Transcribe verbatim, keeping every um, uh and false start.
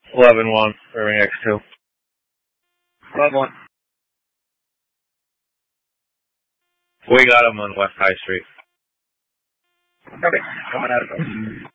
eleven one, Irving X two. eleven one. We got him on West High Street. Okay, coming out of